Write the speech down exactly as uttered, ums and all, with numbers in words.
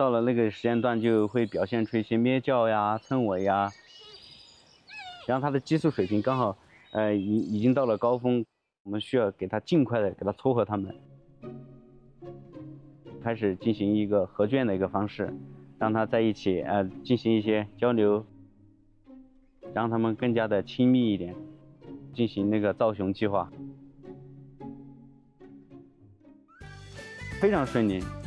到了那个时间段就会表现出一些咩叫呀、蹭尾呀，然后它的激素水平刚好，呃，已已经到了高峰，我们需要给它尽快的给它撮合它们，开始进行一个合圈的一个方式，让它在一起呃进行一些交流，让它们更加的亲密一点，进行那个造雄计划，非常顺利。